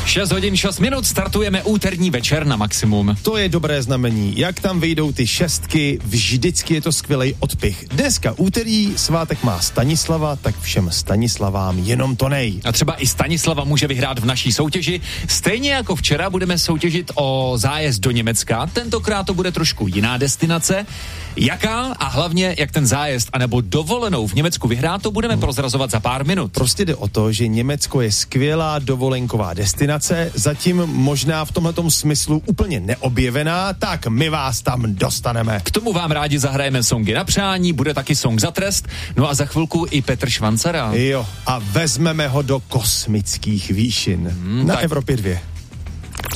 6 hodin 6 minut, startujeme úterní večer na maximum. To je dobré znamení. Jak tam vyjdou ty šestky, vždycky je to skvělej odpich. Dneska úterý, svátek má Stanislava, tak všem Stanislavám jenom to nej. A třeba i Stanislava může vyhrát v naší soutěži. Stejně jako včera budeme soutěžit o zájezd do Německa. Tentokrát to bude trošku jiná destinace. Jaká a hlavně jak ten zájezd anebo dovolenou v Německu vyhrát, to budeme prozrazovat za pár minut. Prostě jde o to, že Německo je skvělá dovolenková destinace, zatím možná v tomhletom smyslu úplně neobjevená, tak my vás tam dostaneme. K tomu vám rádi zahrajeme songy na přání, bude taky song za trest, no a za chvilku i Petr Švancara. Jo, a vezmeme ho do kosmických výšin. Na tak. Evropě 2.